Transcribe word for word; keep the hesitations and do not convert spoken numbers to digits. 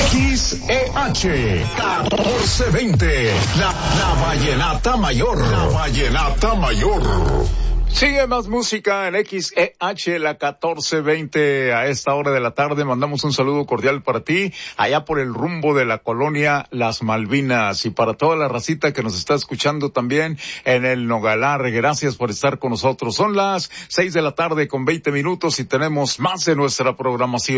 X E H catorce veinte, la, la Vallenata Mayor, la Vallenata Mayor. Sigue más música en X E H, la catorce veinte a esta hora de la tarde. Mandamos un saludo cordial para ti, allá por el rumbo de la colonia Las Malvinas, y para toda la racita que nos está escuchando también en el Nogalar. Gracias por estar con nosotros. Son las seis de la tarde con veinte minutos y tenemos más de nuestra programación.